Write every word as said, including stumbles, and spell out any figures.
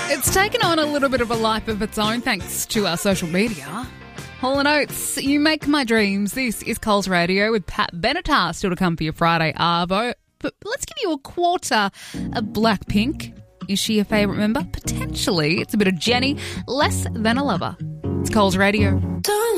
It's taken on a little bit of a life of its own thanks to our social media. Hall and Oates, You Make My Dreams. This is Coles Radio with Pat Benatar, still to come for your Friday Arvo. But let's give you a quarter of Blackpink. Is she a favourite member? Potentially. It's a bit of Jenny, Less Than a Lover. It's Coles Radio.